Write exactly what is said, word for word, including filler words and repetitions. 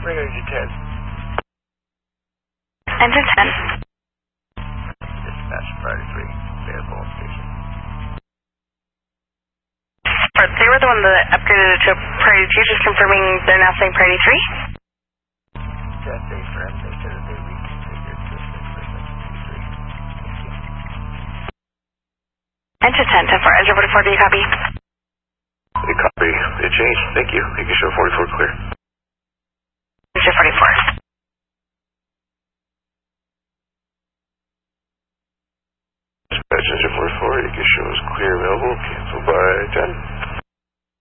Ring Engine ten. Engine ten. Dispatch Priority three. Available on station. They were the one that upgraded it to Priority two, just confirming they're now saying Priority three? Just A for M. They said that they reconfigured system for section three. Engine ten, ten four, Engine forty-four, do you copy? You copy. It changed. Thank you. You can show forty-four clear. Engine forty-four. Dispatch engine forty-four, you can show us clear available. Cancel by ten.